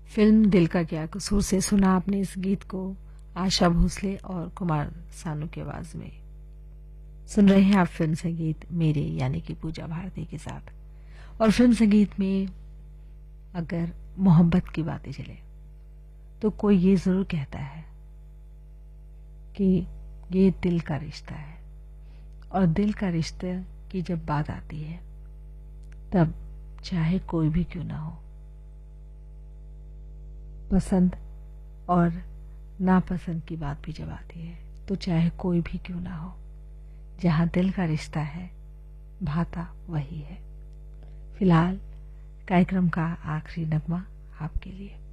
Film दिल का क्या कसूर से सुना आपने इस गीत को आशा भोसले और कुमार सानू की आवाज में। सुन रहे हैं आप फिल्म संगीत मेरे यानी कि पूजा भारती के साथ। और फिल्म संगीत में अगर मोहब्बत की बातें चले तो कोई ये जरूर कहता है कि ये दिल का रिश्ता है, और दिल का रिश्ते की जब बात आती है तब चाहे कोई भी क्यों ना हो, पसंद और नापसंद की बात भी जब आती है तो चाहे कोई भी क्यों ना हो, जहां दिल का रिश्ता है भाता वही है। फिलहाल कार्यक्रम का आखिरी नगमा आपके लिए।